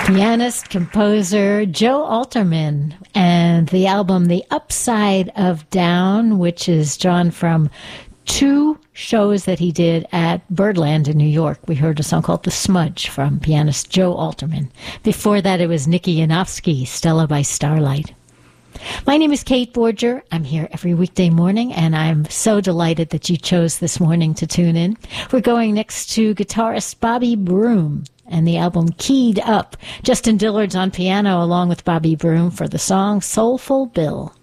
Pianist, composer Joe Alterman, and the album The Upside of Down, which is drawn from two shows that he did at Birdland in New York. We heard a song called The Smudge from pianist Joe Alterman. Before that, it was Nicky Yanofsky, Stella by Starlight. My name is Kate Borger. I'm here every weekday morning, and I'm so delighted that you chose this morning to tune in. We're going next to guitarist Bobby Broom and the album Keyed Up. Justin Dillard's on piano along with Bobby Broom for the song Soulful Bill.